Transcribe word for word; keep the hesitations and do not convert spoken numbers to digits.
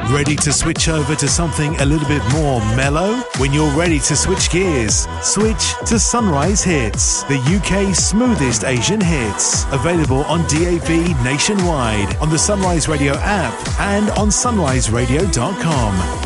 Ready to switch over to something a little bit more mellow? When you're ready to switch gears, switch to Sunrise Hits, the U K's smoothest Asian hits. Available on D A B nationwide, on the Sunrise Radio app and on sunrise radio dot com.